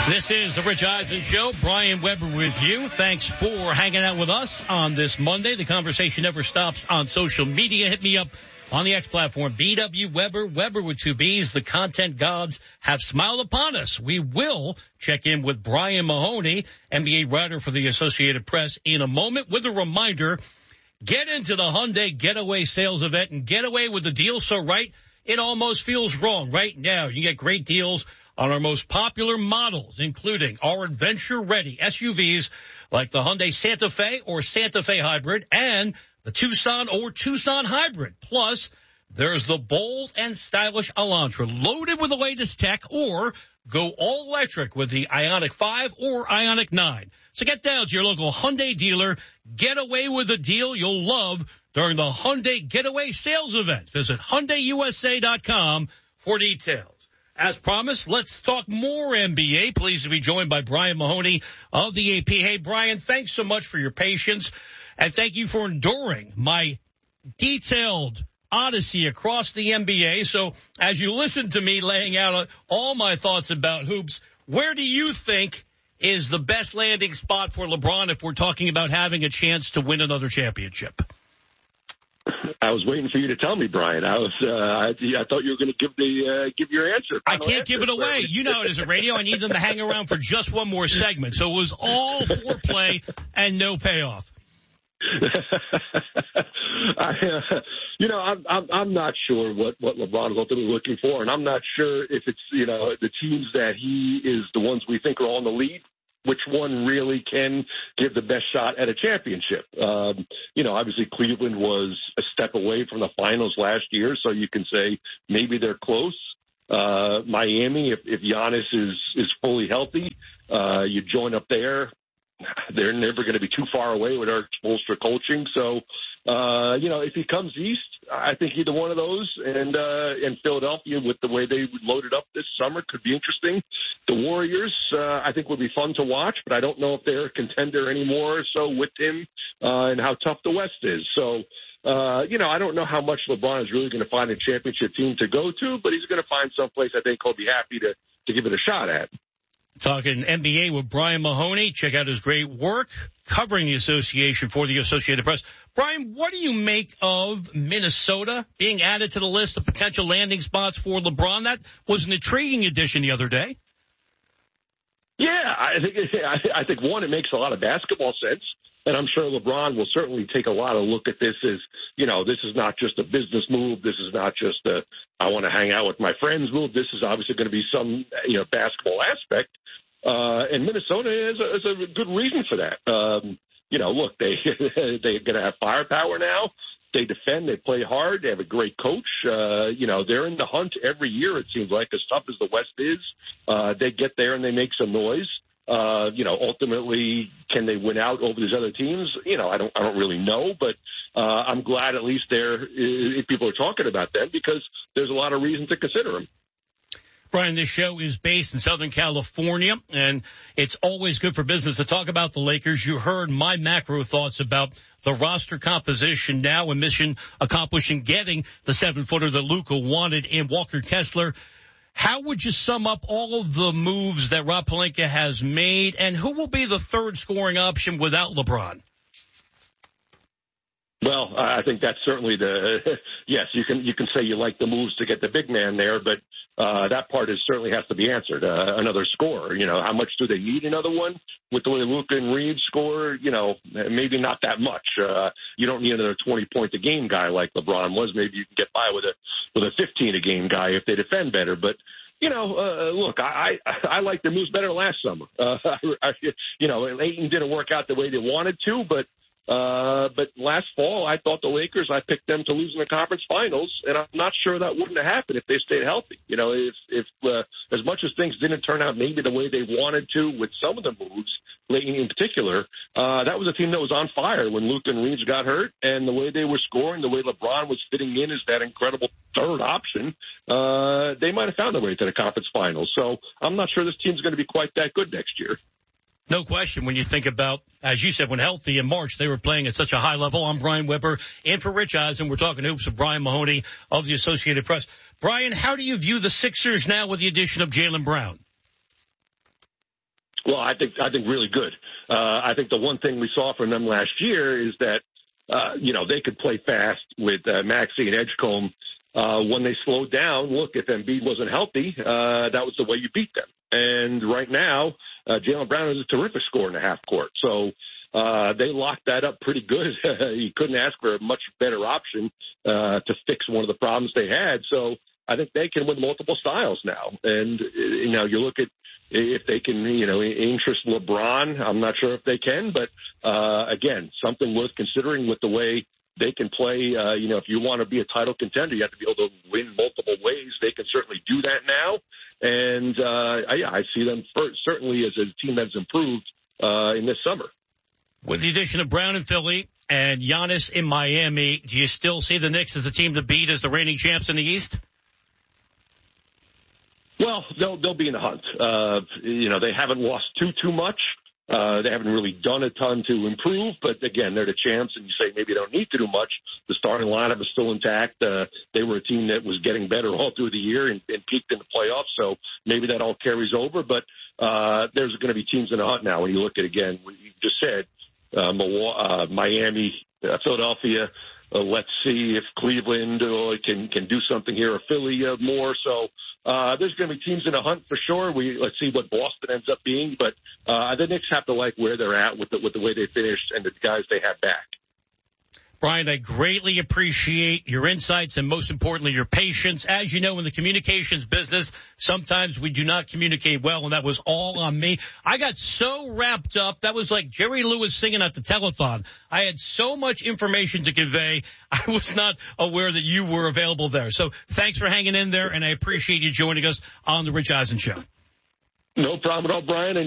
This is the Rich Eisen Show. Brian Weber with you. Thanks for hanging out with us on this Monday. The conversation never stops on social media. Hit me up on the X platform, BW Weber, Weber with 2 B's. The content gods have smiled upon us. We will check in with Brian Mahoney, NBA writer for the Associated Press, in a moment with a reminder. Get into the Hyundai Getaway sales event and get away with the deal so right it almost feels wrong. Right now, you get great deals on our most popular models, including our adventure-ready SUVs like the Hyundai Santa Fe or Santa Fe Hybrid and the Tucson or Tucson Hybrid. Plus, there's the bold and stylish Elantra loaded with the latest tech, or go all-electric with the Ioniq 5 or Ioniq 9. So get down to your local Hyundai dealer. Get away with a deal you'll love during the Hyundai Getaway sales event. Visit HyundaiUSA.com for details. As promised, let's talk more NBA. Pleased to be joined by Brian Mahoney of the AP. Hey, Brian, thanks so much for your patience, and thank you for enduring my detailed odyssey across the NBA. So as you listen to me laying out all my thoughts about hoops, where do you think is the best landing spot for LeBron if we're talking about having a chance to win another championship? I was waiting for you to tell me, Brian. I thought you were going to give your answer. I can't give it away. You know it is a radio. I need them to hang around for just one more segment. So it was all foreplay and no payoff. I'm not sure what LeBron is ultimately looking for, and I'm not sure if it's the teams that he is the ones we think are all in the lead. Which one really can give the best shot at a championship? Obviously Cleveland was a step away from the finals last year, so you can say maybe they're close. Miami, if Giannis is fully healthy, you join up there. They're never going to be too far away with Eric Spoelstra coaching. So, if he comes east, I think either one of those and Philadelphia with the way they loaded up this summer could be interesting. The Warriors, I think would be fun to watch, but I don't know if they're a contender anymore. So with him and how tough the West is. So, I don't know how much LeBron is really going to find a championship team to go to, but he's going to find someplace I think he'll be happy to give it a shot at. Talking NBA with Brian Mahoney. Check out his great work covering the association for the Associated Press. Brian, what do you make of Minnesota being added to the list of potential landing spots for LeBron? That was an intriguing addition the other day. Yeah, I think one, it makes a lot of basketball sense. And I'm sure LeBron will certainly take a lot of look at this as, this is not just a business move. This is not just I want to hang out with my friends move. This is obviously going to be some, basketball aspect. And Minnesota is a good reason for that. Look, they're going to have firepower now. They defend. They play hard. They have a great coach. They're in the hunt every year, it seems like, as tough as the West is. They get there and they make some noise. Ultimately, can they win out over these other teams? I don't really know, but I'm glad at least people are talking about them because there's a lot of reason to consider them. Brian, this show is based in Southern California, and it's always good for business to talk about the Lakers. You heard my macro thoughts about the roster composition now and mission accomplished in getting the 7-footer that Luka wanted in Walker Kessler. How would you sum up all of the moves that Rob Pelinka has made, and who will be the third scoring option without LeBron? Well, I think that's certainly yes, you can say you like the moves to get the big man there, but that part certainly has to be answered. Another scorer, how much do they need another one? With the way Luka and Reed score, maybe not that much. You don't need another 20-point-a-game guy like LeBron was. Maybe you can get by with a 15-a-game guy if they defend better, but look, I like the moves better last summer. Ayton didn't work out the way they wanted to, but last fall, I thought the Lakers, I picked them to lose in the conference finals, and I'm not sure that wouldn't have happened if they stayed healthy. If as much as things didn't turn out maybe the way they wanted to with some of the moves, Layton in particular, that was a team that was on fire when Luka and Reeves got hurt, and the way they were scoring, the way LeBron was fitting in as that incredible third option, they might have found their way to the conference finals. So I'm not sure this team's going to be quite that good next year. No question when you think about, as you said, when healthy in March, they were playing at such a high level. I'm Brian Weber, in for Rich Eisen. We're talking hoops with Brian Mahoney of the Associated Press. Brian, how do you view the Sixers now with the addition of Jaylen Brown? Well, I think really good. I think the one thing we saw from them last year is that, they could play fast with Maxey and Edgecombe. When they slowed down, look, if Embiid wasn't healthy, that was the way you beat them. And right now, Jaylen Brown is a terrific scorer in the half court. So they locked that up pretty good. You couldn't ask for a much better option to fix one of the problems they had. So I think they can win multiple styles now. And, you look at if they can, interest LeBron. I'm not sure if they can, but again, something worth considering with the way they can play. If you want to be a title contender, you have to be able to win multiple ways. They can certainly do that now. And I see them certainly as a team that's improved in this summer. With the addition of Brown in Philly and Giannis in Miami, do you still see the Knicks as a team to beat as the reigning champs in the East? Well, they'll be in the hunt. They haven't lost too much. They haven't really done a ton to improve, but again, they're the champs, and you say maybe they don't need to do much. The starting lineup is still intact. They were a team that was getting better all through the year and peaked in the playoffs, so maybe that all carries over. But there's going to be teams in the hunt now. When you look at, again, what you just said, Miami, Philadelphia. Let's see if Cleveland can do something here, or Philly more. So there's going to be teams in a hunt for sure. Let's see what Boston ends up being, but the Knicks have to like where they're at with the way they finished and the guys they have back. Brian, I greatly appreciate your insights and, most importantly, your patience. As you know, in the communications business, sometimes we do not communicate well, and that was all on me. I got so wrapped up. That was like Jerry Lewis singing at the telethon. I had so much information to convey. I was not aware that you were available there. So thanks for hanging in there, and I appreciate you joining us on The Rich Eisen Show. No problem at all, Brian.